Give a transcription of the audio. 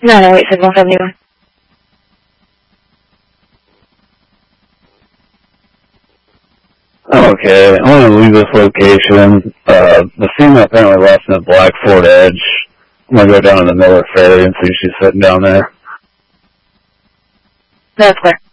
908 6171. Okay, I want to leave this location. The female apparently left in a black Ford Edge. I'm going to go down to the Miller Ferry and see if she's sitting down there. That's clear.